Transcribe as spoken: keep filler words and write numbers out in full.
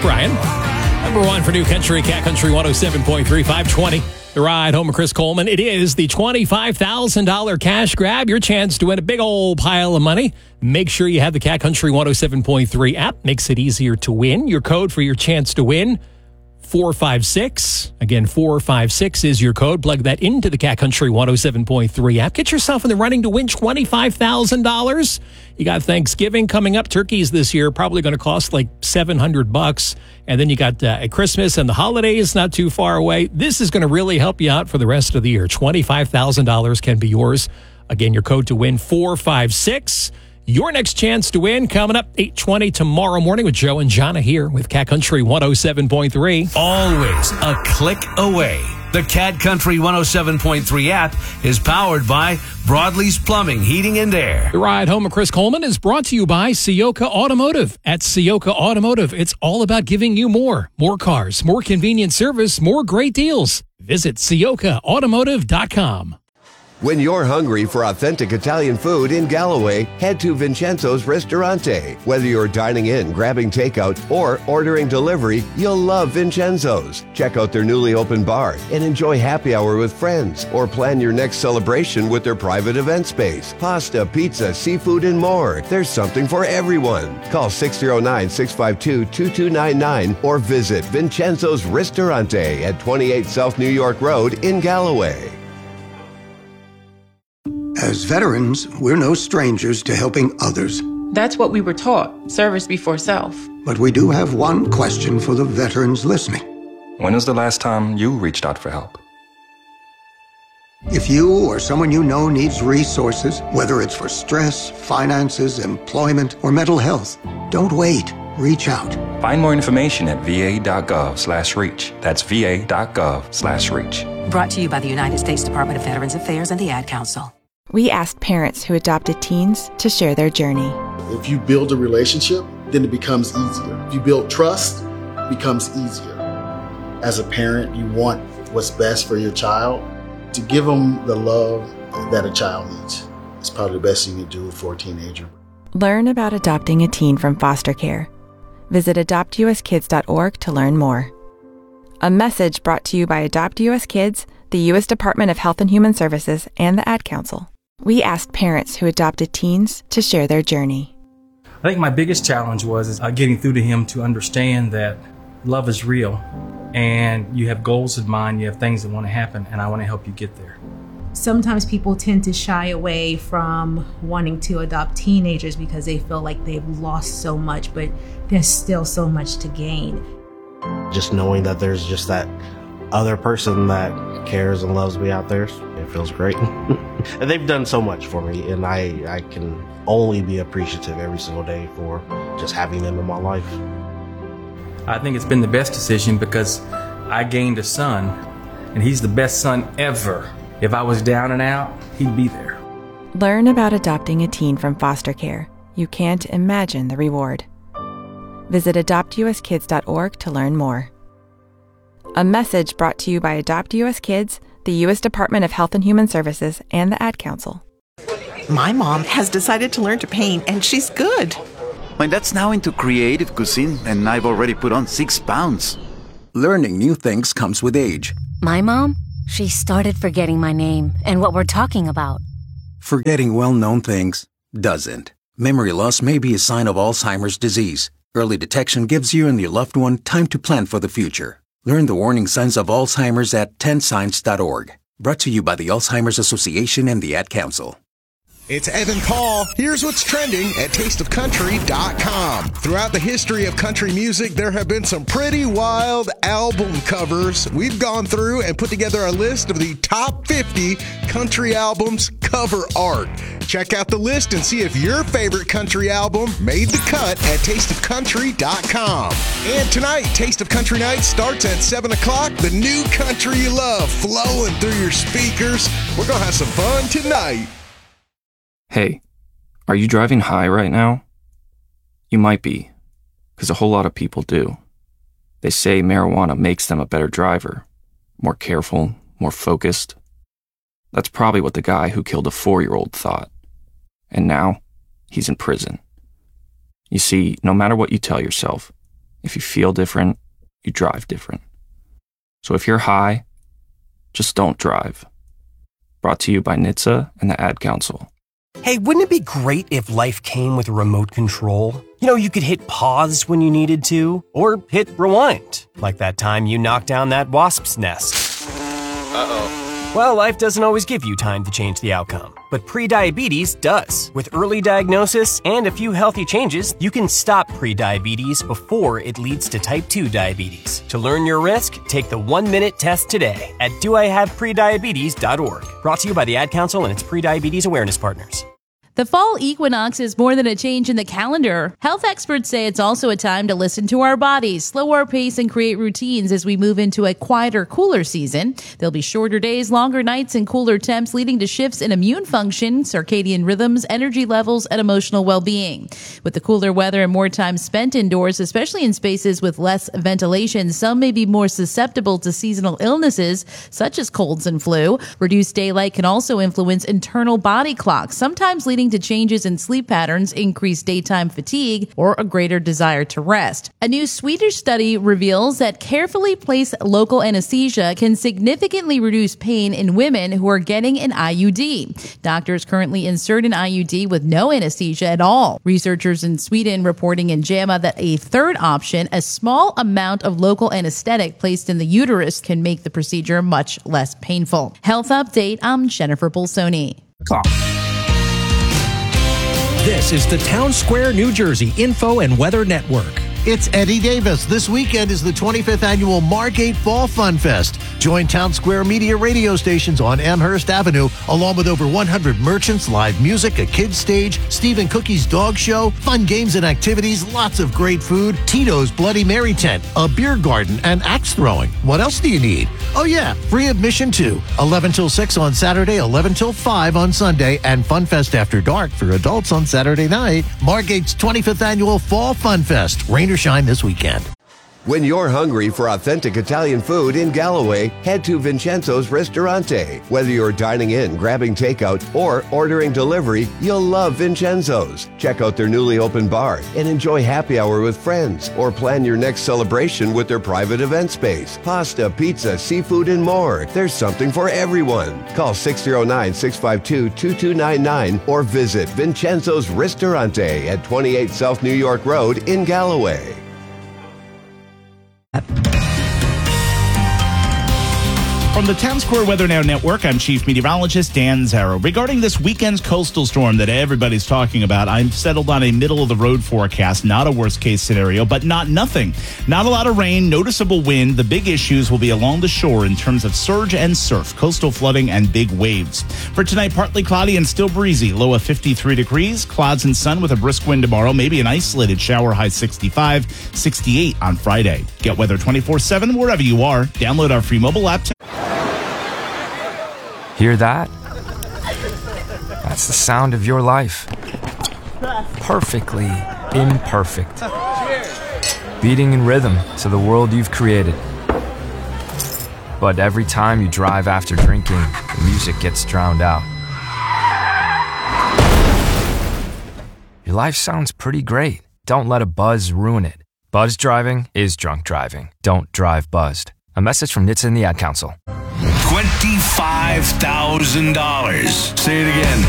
Brian. Number one for New Country, Cat Country one oh seven point three, five twenty. The ride home with Chris Coleman. It is the twenty-five thousand dollars cash grab. Your chance to win a big old pile of money. Make sure you have the Cat Country one oh seven point three app. Makes it easier to win. Your code for your chance to win, four five six. Again, four five six is your code. Plug that into the Cat Country one oh seven point three app. Get yourself in the running to win twenty-five thousand dollars. You got Thanksgiving coming up. Turkeys this year probably going to cost like seven hundred bucks. And then you got uh, Christmas and the holidays not too far away. This is going to really help you out for the rest of the year. twenty-five thousand dollars can be yours. Again, your code to win, four five six. Your next chance to win coming up eight twenty tomorrow morning with Joe and Jonna here with Cat Country one oh seven point three. Always a click away. The Cat Country one oh seven point three app is powered by Broadleys Plumbing, Heating and Air. The ride home with Chris Coleman is brought to you by Ciocca Automotive. At Ciocca Automotive, it's all about giving you more. More cars, more convenient service, more great deals. Visit Ciocca Automotive dot com. When you're hungry for authentic Italian food in Galloway, head to Vincenzo's Ristorante. Whether you're dining in, grabbing takeout, or ordering delivery, you'll love Vincenzo's. Check out their newly opened bar and enjoy happy hour with friends, or plan your next celebration with their private event space. Pasta, pizza, seafood, and more. There's something for everyone. Call six oh nine, six five two, two two nine nine or visit Vincenzo's Ristorante at twenty-eight South New York Road in Galloway. As veterans, we're no strangers to helping others. That's what we were taught, service before self. But we do have one question for the veterans listening. When was the last time you reached out for help? If you or someone you know needs resources, whether it's for stress, finances, employment, or mental health, don't wait. Reach out. Find more information at va.gov slash reach. That's va.gov slash reach. Brought to you by the United States Department of Veterans Affairs and the Ad Council. We asked parents who adopted teens to share their journey. If you build a relationship, then it becomes easier. If you build trust, it becomes easier. As a parent, you want what's best for your child. To give them the love that a child needs is probably the best thing you do for a teenager. Learn about adopting a teen from foster care. Visit adopt u s kids dot org to learn more. A message brought to you by Adopt U S Kids, the U S Department of Health and Human Services, and the Ad Council. We asked parents who adopted teens to share their journey. I think my biggest challenge was is, uh, getting through to him to understand that love is real and you have goals in mind, you have things that want to happen, and I want to help you get there. Sometimes people tend to shy away from wanting to adopt teenagers because they feel like they've lost so much, but there's still so much to gain. Just knowing that there's just that other person that cares and loves me out there, it feels great. And they've done so much for me, and I, I can only be appreciative every single day for just having them in my life. I think it's been the best decision because I gained a son, and he's the best son ever. If I was down and out, he'd be there. Learn about adopting a teen from foster care. You can't imagine the reward. Visit adopt u s kids dot org to learn more. A message brought to you by Adopt U S Kids, the U S Department of Health and Human Services, and the Ad Council. My mom has decided to learn to paint, and she's good. My dad's now into creative cuisine, and I've already put on six pounds. Learning new things comes with age. My mom, she started forgetting my name and what we're talking about. Forgetting well-known things doesn't. Memory loss may be a sign of Alzheimer's disease. Early detection gives you and your loved one time to plan for the future. Learn the warning signs of Alzheimer's at ten signs dot org. Brought to you by the Alzheimer's Association and the Ad Council. It's Evan Paul. Here's what's trending at taste of country dot com. Throughout the history of country music, there have been some pretty wild album covers. We've gone through and put together a list of the top fifty country albums cover art. Check out the list and see if your favorite country album made the cut at taste of country dot com. And tonight, Taste of Country Night starts at seven o'clock. The new country you love flowing through your speakers. We're going to have some fun tonight. Hey, are you driving high right now? You might be, because a whole lot of people do. They say marijuana makes them a better driver, more careful, more focused. That's probably what the guy who killed a four-year-old thought. And now, he's in prison. You see, no matter what you tell yourself, If you feel different, you drive different. So if you're high, just don't drive. Brought to you by N H T S A and the Ad Council. Hey, wouldn't it be great if life came with a remote control? You know, you could hit pause when you needed to, or hit rewind, like that time you knocked down that wasp's nest. Uh-oh. Well, life doesn't always give you time to change the outcome, but prediabetes does. With early diagnosis and a few healthy changes, you can stop prediabetes before it leads to type two diabetes. To learn your risk, take the one-minute test today at do I have prediabetes dot org. Brought to you by the Ad Council and its prediabetes awareness partners. The fall equinox is more than a change in the calendar. Health experts say it's also a time to listen to our bodies, slow our pace, and create routines as we move into a quieter, cooler season. There'll be shorter days, longer nights, and cooler temps, leading to shifts in immune function, circadian rhythms, energy levels, and emotional well-being. With the cooler weather and more time spent indoors, especially in spaces with less ventilation, some may be more susceptible to seasonal illnesses, such as colds and flu. Reduced daylight can also influence internal body clocks, sometimes leading to changes in sleep patterns, increased daytime fatigue, or a greater desire to rest. A new Swedish study reveals that carefully placed local anesthesia can significantly reduce pain in women who are getting an I U D. Doctors currently insert an I U D with no anesthesia at all. Researchers in Sweden reporting in JAMA that a third option, a small amount of local anesthetic placed in the uterus, can make the procedure much less painful. Health Update, I'm Jennifer Bolsoni. This is the Town Square, New Jersey Info and Weather Network. It's Eddie Davis. This weekend is the twenty-fifth annual Margate Fall Fun Fest. Join Town Square media radio stations on Amherst Avenue, along with over one hundred merchants, live music, a kids stage, Steve and Cookie's dog show, fun games and activities, lots of great food, Tito's Bloody Mary tent, a beer garden, and axe throwing. What else do you need? Oh yeah, free admission too. eleven till six on Saturday, eleven till five on Sunday, and Fun Fest after dark for adults on Saturday night. Margate's twenty-fifth annual Fall Fun Fest. Rain or shine this weekend. When you're hungry for authentic Italian food in Galloway, head to Vincenzo's Ristorante. Whether you're dining in, grabbing takeout, or ordering delivery, you'll love Vincenzo's. Check out their newly opened bar and enjoy happy hour with friends, or plan your next celebration with their private event space. Pasta, pizza, seafood, and more. There's something for everyone. Call six oh nine, six five two, two two nine nine or visit Vincenzo's Ristorante at twenty-eight South New York Road in Galloway. From the Town Square Weather Now Network, I'm Chief Meteorologist Dan Zarrow. Regarding this weekend's coastal storm that everybody's talking about, I'm settled on a middle-of-the-road forecast, not a worst-case scenario, but not nothing. Not a lot of rain, noticeable wind. The big issues will be along the shore in terms of surge and surf, coastal flooding, and big waves. For tonight, partly cloudy and still breezy, low of fifty-three degrees, clouds and sun with a brisk wind tomorrow, maybe an isolated shower, high sixty-five, sixty-eight on Friday. Get weather twenty-four seven wherever you are. Download our free mobile app. Hear that? That's the sound of your life. Perfectly imperfect. Beating in rhythm to the world you've created. But every time you drive after drinking, the music gets drowned out. Your life sounds pretty great. Don't let a buzz ruin it. Buzz driving is drunk driving. Don't drive buzzed. A message from N H T S A and the Ad Council. twenty-five thousand dollars. Say it again.